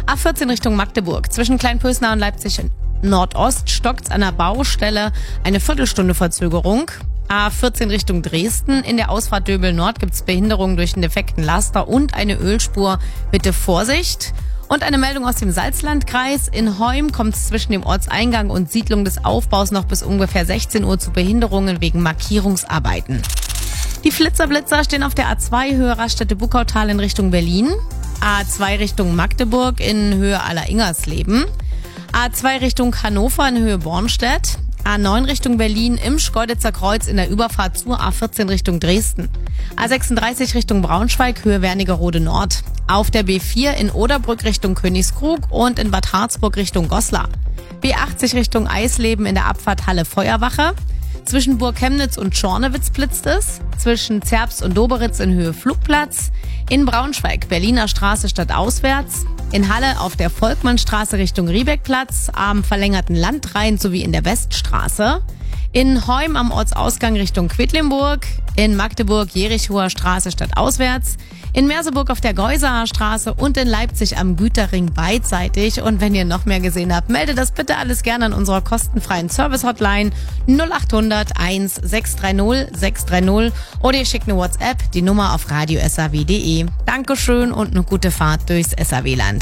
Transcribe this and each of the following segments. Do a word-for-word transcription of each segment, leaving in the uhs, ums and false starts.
A vierzehn Richtung Magdeburg. Zwischen Kleinpösnau und Leipzig Nordost stockt's an der Baustelle, eine Viertelstunde Verzögerung. A vierzehn Richtung Dresden. In der Ausfahrt Döbel Nord gibt's Behinderungen durch einen defekten Laster und eine Ölspur. Bitte Vorsicht. Und eine Meldung aus dem Salzlandkreis. In Heum kommt es zwischen dem Ortseingang und Siedlung des Aufbaus noch bis ungefähr sechzehn Uhr zu Behinderungen wegen Markierungsarbeiten. Die Flitzerblitzer stehen auf der A zwei Höhe Raststätte-Buckautal in Richtung Berlin. A zwei Richtung Magdeburg in Höhe Aller-Ingersleben. A zwei Richtung Hannover in Höhe Bornstedt. A neun Richtung Berlin im Schkeuditzer Kreuz in der Überfahrt zur A vierzehn Richtung Dresden. A sechsunddreißig Richtung Braunschweig, Höhe Wernigerode Nord. Auf der B vier in Oderbrück Richtung Königskrug und in Bad Harzburg Richtung Goslar. B achtzig Richtung Eisleben in der Abfahrt Halle Feuerwache. Zwischen Burg Chemnitz und Schornewitz blitzt es. Zwischen Zerbst und Doberitz in Höhe Flugplatz. In Braunschweig Berliner Straße stadtauswärts. In Halle auf der Volkmannstraße Richtung Riebeckplatz, am verlängerten Landrhein sowie in der Weststraße. In Heum am Ortsausgang Richtung Quedlinburg. In Magdeburg Jerichower Straße stadtauswärts. In Merseburg auf der Geusaer Straße und in Leipzig am Güterring beidseitig. Und wenn ihr noch mehr gesehen habt, meldet das bitte alles gerne an unserer kostenfreien Service-Hotline null acht hundert eins sechs drei null sechs drei null oder ihr schickt eine WhatsApp, die Nummer auf radio s a w punkt d e. Dankeschön und eine gute Fahrt durchs S A W-Land.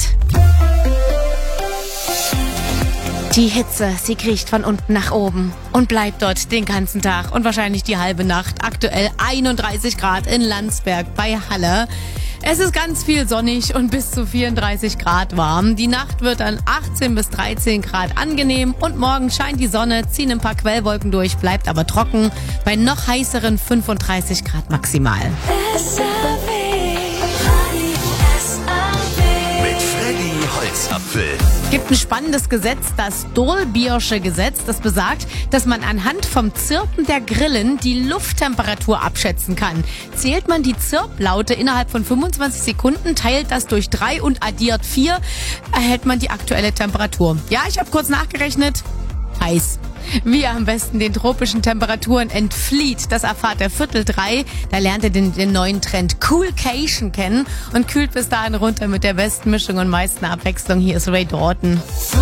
Die Hitze, sie kriecht von unten nach oben und bleibt dort den ganzen Tag und wahrscheinlich die halbe Nacht. Aktuell einunddreißig Grad in Landsberg bei Halle. Es ist ganz viel sonnig und bis zu vierunddreißig Grad warm. Die Nacht wird dann achtzehn bis dreizehn Grad angenehm und morgen scheint die Sonne, ziehen ein paar Quellwolken durch, bleibt aber trocken bei noch heißeren fünfunddreißig Grad maximal. S A W. Mit Freddy Holzapfel. Gibt ein spannendes Gesetz, das Dohlbiersche Gesetz, das besagt, dass man anhand vom Zirpen der Grillen die Lufttemperatur abschätzen kann. Zählt man die Zirplaute innerhalb von fünfundzwanzig Sekunden, teilt das durch drei und addiert vier, erhält man die aktuelle Temperatur. Ja, ich habe kurz nachgerechnet. Heiß. Wie ihr am besten den tropischen Temperaturen entflieht, das erfahrt ihr Viertel drei. Da lernt ihr den, den neuen Trend Coolcation kennen und kühlt bis dahin runter mit der besten Mischung und meisten Abwechslung. Hier ist Ray Dalton.